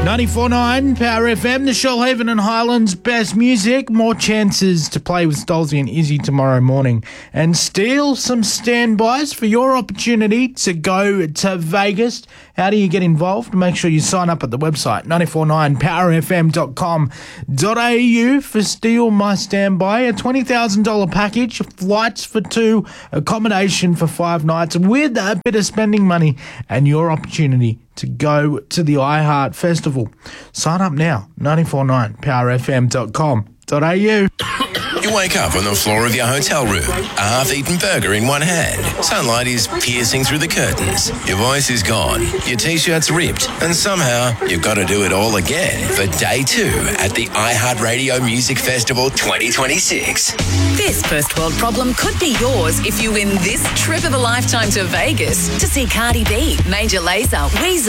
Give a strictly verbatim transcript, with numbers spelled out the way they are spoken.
ninety-four point nine Power F M, the Shoalhaven and Highlands best music. More chances to play with Stolzy and Izzy tomorrow morning and steal some standbys for your opportunity to go to Vegas. How do you get involved? Make sure you sign up at the website ninety-four point nine power f m dot com dot a u for Steal My Standby, a twenty thousand dollars package, flights for two, accommodation for five nights with a bit of spending money and your opportunity to go to the iHeart Festival. Sign up now, ninety-four point nine power f m dot com dot a u. You wake up on the floor of your hotel room, a half-eaten burger in one hand. Sunlight is piercing through the curtains. Your voice is gone, your T-shirt's ripped, and somehow you've got to do it all again for day two at the iHeartRadio Music Festival twenty twenty-six. This first world problem could be yours if you win this trip of a lifetime to Vegas to see Cardi B, Major Lazer, Weezer,